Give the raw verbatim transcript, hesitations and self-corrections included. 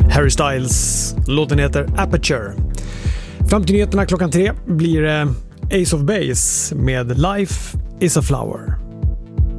Harry Styles. Låten heter Aperture. Fram till nyheterna klockan tre blir det Ace of Base med Life is a Flower.